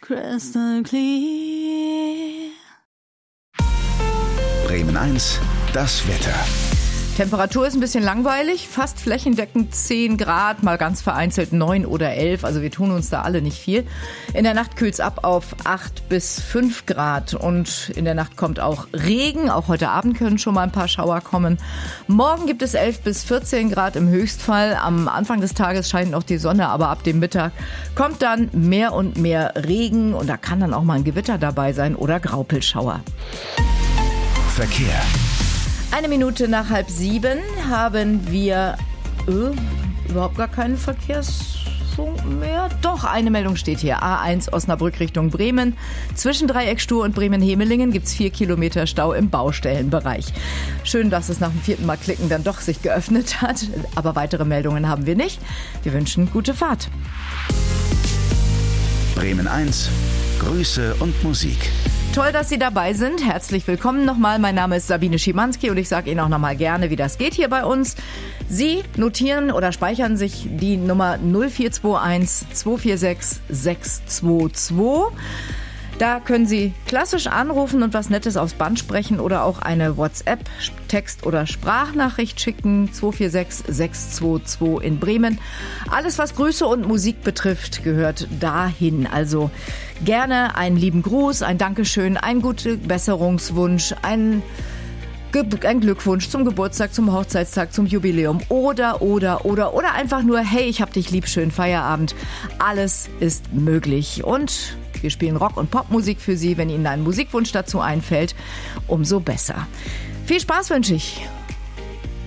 crystal clear. Bremen 1, das Wetter. Temperatur ist ein bisschen langweilig, fast flächendeckend 10 Grad, mal ganz vereinzelt 9 oder 11, also wir tun uns da alle nicht viel. In der Nacht kühlt's ab auf 8 bis 5 Grad und in der Nacht kommt auch Regen, auch heute Abend können schon mal ein paar Schauer kommen. Morgen gibt es 11 bis 14 Grad im Höchstfall, am Anfang des Tages scheint noch die Sonne, aber ab dem Mittag kommt dann mehr und mehr Regen und da kann dann auch mal ein Gewitter dabei sein oder Graupelschauer. Verkehr. 1 Minute nach 6:30 haben wir überhaupt gar keinen Verkehrsfunk mehr. Doch, eine Meldung steht hier. A1 Osnabrück Richtung Bremen. Zwischen Dreieckstuhl und Bremen-Hemelingen gibt's 4 Kilometer Stau im Baustellenbereich. Schön, dass es nach dem 4. Mal klicken dann doch sich geöffnet hat. Aber weitere Meldungen haben wir nicht. Wir wünschen gute Fahrt. Bremen 1, Grüße und Musik. Toll, dass Sie dabei sind. Herzlich willkommen nochmal. Mein Name ist Sabine Schimanski und ich sage Ihnen auch nochmal gerne, wie das geht hier bei uns. Sie notieren oder speichern sich die Nummer 0421 246 622. Da können Sie klassisch anrufen und was Nettes aufs Band sprechen oder auch eine WhatsApp, Text- oder Sprachnachricht schicken. 246 622 in Bremen. Alles, was Grüße und Musik betrifft, gehört dahin. Also gerne einen lieben Gruß, ein Dankeschön, einen guten Besserungswunsch, ein Glückwunsch zum Geburtstag, zum Hochzeitstag, zum Jubiläum oder einfach nur, hey, ich hab dich lieb, schönen Feierabend. Alles ist möglich und wir spielen Rock- und Popmusik für Sie. Wenn Ihnen ein Musikwunsch dazu einfällt, umso besser. Viel Spaß wünsche ich.